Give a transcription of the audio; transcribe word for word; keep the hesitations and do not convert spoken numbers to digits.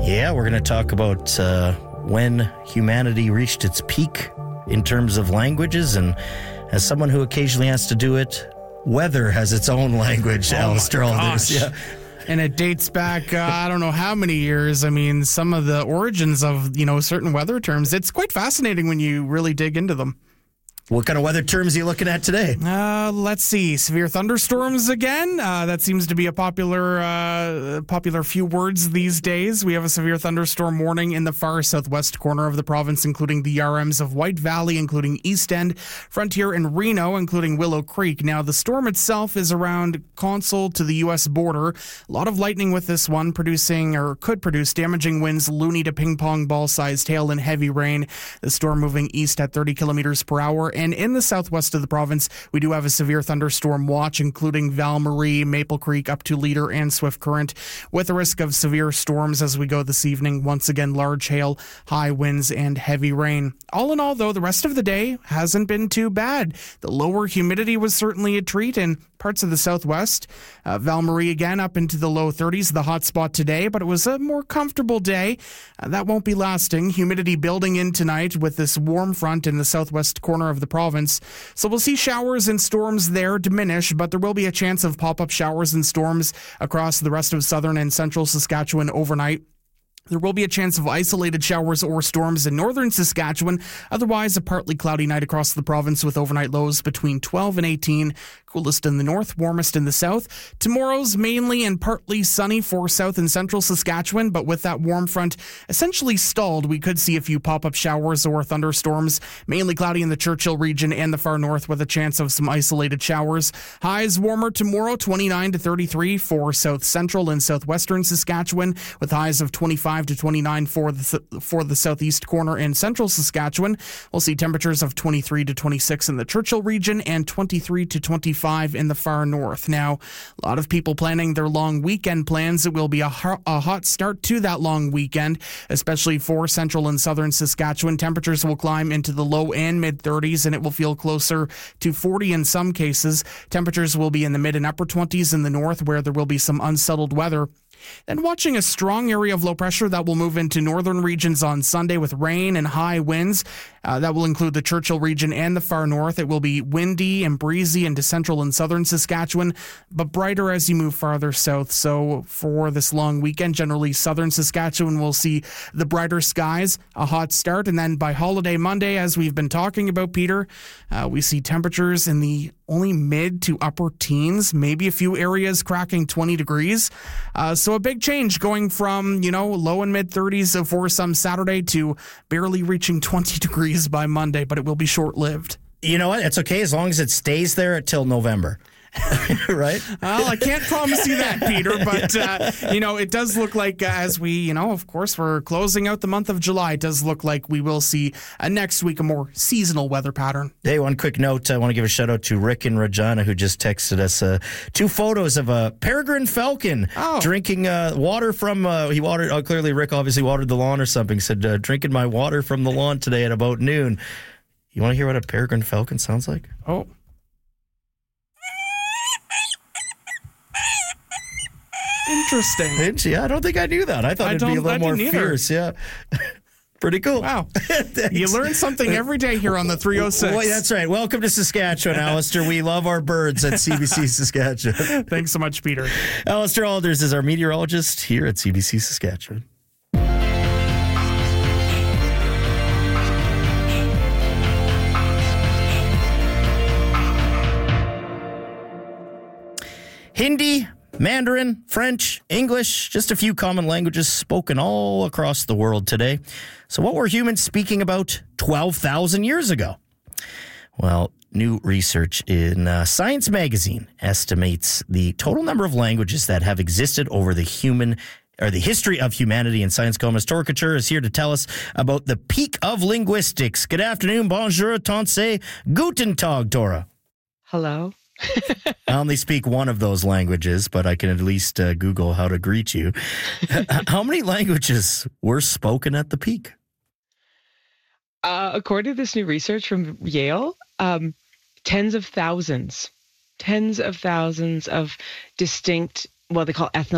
Yeah, we're going to talk about uh, when humanity reached its peak in terms of languages. And as someone who occasionally has to do it, weather has its own language, oh Alistair Alders. Yeah. And it dates back, uh, I don't know how many years. I mean, some of the origins of, you know, certain weather terms. It's quite fascinating when you really dig into them. What kind of weather terms are you looking at today? Uh, let's see. Severe thunderstorms again. Uh, that seems to be a popular uh, popular few words these days. We have a severe thunderstorm warning in the far southwest corner of the province, including the R Ms of White Valley, including East End, Frontier, and Reno, including Willow Creek. Now, the storm itself is around Consul to the U S border. A lot of lightning with this one, producing or could produce damaging winds, loony to ping pong ball sized hail, and heavy rain. The storm moving east at thirty kilometers per hour. And in the southwest of the province, we do have a severe thunderstorm watch, including Val Marie, Maple Creek, up to Leader, and Swift Current, with a risk of severe storms as we go this evening. Once again, large hail, high winds, and heavy rain. All in all, though, the rest of the day hasn't been too bad. The lower humidity was certainly a treat in parts of the southwest. Uh, Val Marie again up into the low thirties, the hot spot today, but it was a more comfortable day. Uh, that won't be lasting. Humidity building in tonight with this warm front in the southwest corner of the province. So we'll see showers and storms there diminish, but there will be a chance of pop-up showers and storms across the rest of southern and central Saskatchewan overnight. There will be a chance of isolated showers or storms in northern Saskatchewan. Otherwise, a partly cloudy night across the province with overnight lows between twelve and eighteen. Coolest in the north, warmest in the south. Tomorrow's mainly and partly sunny for south and central Saskatchewan, but with that warm front essentially stalled, we could see a few pop-up showers or thunderstorms. Mainly cloudy in the Churchill region and the far north with a chance of some isolated showers. Highs warmer tomorrow, twenty-nine to thirty-three for south central and southwestern Saskatchewan, with highs of twenty-five to twenty-nine for the for the southeast corner and central Saskatchewan. We'll see temperatures of twenty-three to twenty-six in the Churchill region and twenty-three to twenty-five in the far north. Now, a lot of people planning their long weekend plans. It will be a, ho- a hot start to that long weekend, especially for central and southern Saskatchewan. Temperatures will climb into the low and mid thirties, and it will feel closer to forty in some cases. Temperatures will be in the mid and upper twenties in the north, where there will be some unsettled weather. Then watching a strong area of low pressure that will move into northern regions on Sunday with rain and high winds. Uh, that will include the Churchill region and the far north. It will be windy and breezy into central and southern Saskatchewan, but brighter as you move farther south. So for this long weekend, generally southern Saskatchewan will see the brighter skies, a hot start, and then by holiday Monday, as we've been talking about, Peter, uh, we see temperatures in the only mid to upper teens, maybe a few areas cracking twenty degrees. Uh, so a big change going from, you know, low and mid thirties for some Saturday to barely reaching twenty degrees by Monday, but it will be short-lived. You know what? It's okay as long as it stays there until November. Right? Well, I can't promise you that, Peter, but, uh, you know, it does look like uh, as we, you know, of course, we're closing out the month of July, it does look like we will see uh, next week a more seasonal weather pattern. Hey, one quick note. I want to give a shout out to Rick in Regina, who just texted us uh, two photos of a peregrine falcon oh. drinking uh, water from, uh, he watered, oh, clearly Rick obviously watered the lawn or something, said, uh, drinking my water from the lawn today at about noon. You want to hear what a peregrine falcon sounds like? Oh. Interesting. Yeah, I don't think I knew that. I thought I it'd be a little more fierce. Yeah. Pretty cool. Wow. You learn something every day here on the three oh six. Well, that's right. Welcome to Saskatchewan, Alistair. We love our birds at C B C Saskatchewan. Thanks so much, Peter. Alistair Alders is our meteorologist here at C B C Saskatchewan. Hindi, Mandarin, French, English, just a few common languages spoken all across the world today. So what were humans speaking about twelve thousand years ago? Well, new research in uh, Science magazine estimates the total number of languages that have existed over the human or the history of humanity. And science columnist Tora Couture is here to tell us about the peak of linguistics. Good afternoon, bonjour, tantse, guten tag, Tora. Hello. I only speak one of those languages, but I can at least uh, Google how to greet you. How many languages were spoken at the peak? Uh, according to this new research from Yale, um, tens of thousands, tens of thousands of distinct, what they call ethno